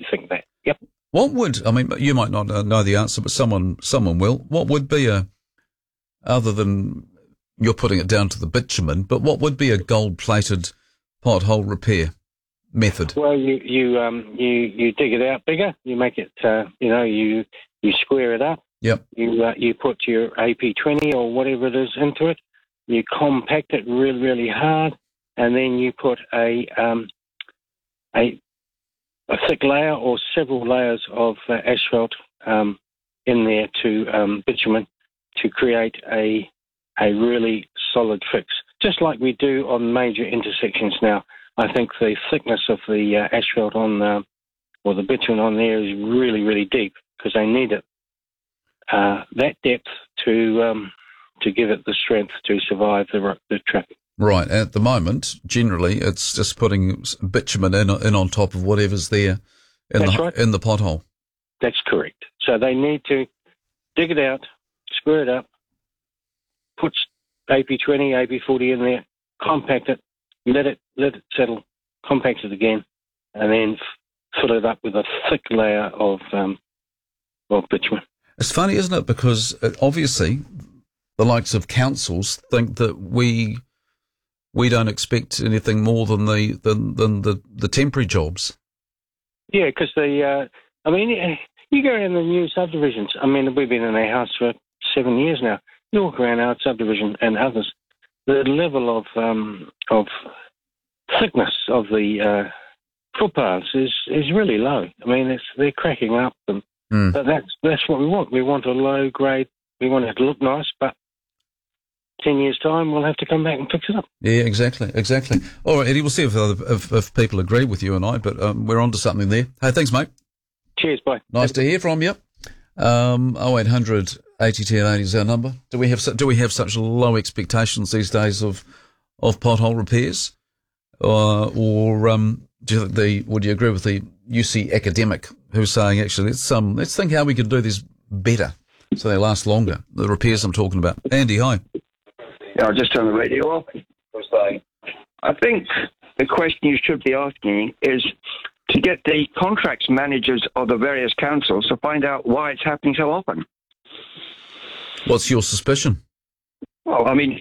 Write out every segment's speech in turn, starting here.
think that. Yep. What would, I mean, you might not know the answer, but someone will. What would be other than you're putting it down to the bitumen, but what would be a gold-plated pothole repair method? Well, you dig it out bigger. You make it, you square it up. Yep. You put your AP20 or whatever it is into it. You compact it really, really hard, and then you put a thick layer or several layers of asphalt in there to bitumen to create a really solid fix, just like we do on major intersections now. I think the thickness of the asphalt on or the bitumen on there is really, really deep because they need it that depth to give it the strength to survive the traffic. Right. At the moment, generally, it's just putting bitumen in on top of whatever's there in the pothole. That's correct. So they need to dig it out, square it up, put AP20, AP40 in there, compact it, let it settle, compact it again, and then fill it up with a thick layer of bitumen. It's funny, isn't it? Because obviously the likes of councils think that we don't expect anything more than the temporary jobs. Yeah, because you go in the new subdivisions. I mean, we've been in our house for 7 years now. You walk around our subdivision and others, the level of thickness of the footpaths is really low. I mean, they're cracking up, but that's what we want. We want a low grade. We want it to look nice, but 10 years' time, we'll have to come back and fix it up. Yeah, exactly. All right, Eddie, we'll see if people agree with you and I, but we're on to something there. Hey, thanks, mate. Cheers, bye. Nice to hear from you. 0800 80 10 80 is our number. Do we have such low expectations these days of pothole repairs, or would you agree with the UC academic who's saying actually let's think how we could do this better so they last longer? The repairs I'm talking about. Andy, hi. Yeah, I'll just turn the radio off. I think the question you should be asking is to get the contracts managers of the various councils to find out why it's happening so often. What's your suspicion? Well, I mean,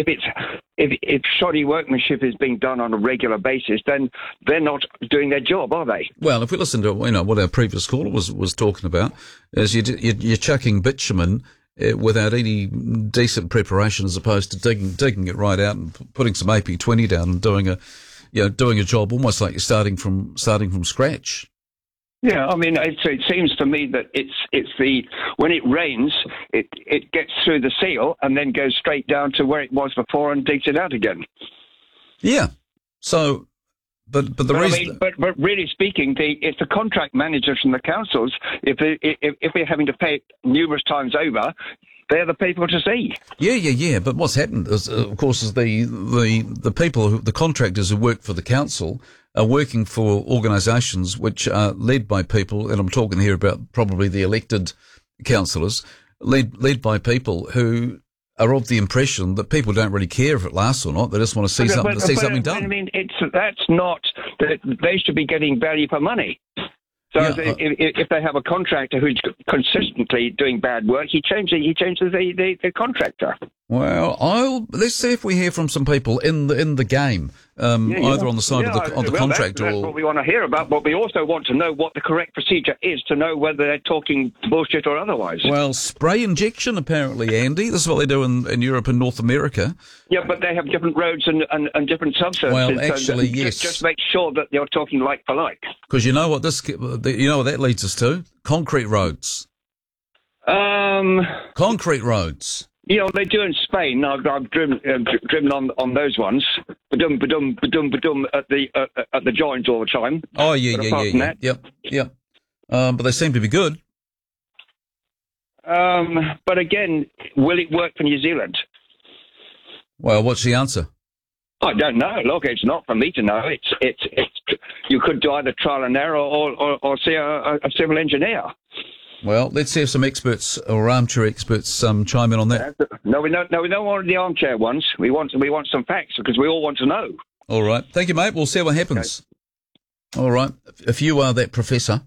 if shoddy workmanship is being done on a regular basis, then they're not doing their job, are they? Well, if we listen to what our previous caller was talking about, is you're chucking bitumen without any decent preparation, as opposed to digging it right out and putting some AP20 down and doing a job almost like you're starting from scratch. Yeah, I mean, it seems to me that when it rains, it gets through the seal and then goes straight down to where it was before and digs it out again. Yeah. So, but really speaking, it's the contract managers from the councils. If we're having to pay it numerous times over, they're the people to see. Yeah. But what's happened is, of course, is the people, the contractors who work for the council are working for organisations which are led by people, and I'm talking here about probably the elected councillors, led by people who are of the impression that people don't really care if it lasts or not. They just want to see something done. I mean, that's not that they should be getting value for money. So if they have a contractor who's consistently doing bad work, he changes the contractor. Well, let's see if we hear from some people in the game, either on the side of the contractor. That's what we want to hear about, but we also want to know what the correct procedure is to know whether they're talking bullshit or otherwise. Well, spray injection, apparently, Andy. This is what they do in Europe and North America. Yeah, but they have different roads and different subsurfaces. Well, actually, so yes. Just make sure that you're talking like for like. Because you know what that leads us to? Concrete roads. Concrete roads. You know, they do in Spain. I've driven on those ones. Badum at the joins all the time. Oh yeah. Yep. But they seem to be good. But again, will it work for New Zealand? Well, what's the answer? I don't know. Look, it's not for me to know. It's you could do either trial and error or see a civil engineer. Well, let's see if some experts or armchair experts chime in on that. No, we don't want the armchair ones. We want some facts because we all want to know. All right. Thank you, mate. We'll see what happens. Okay. All right. If you are that professor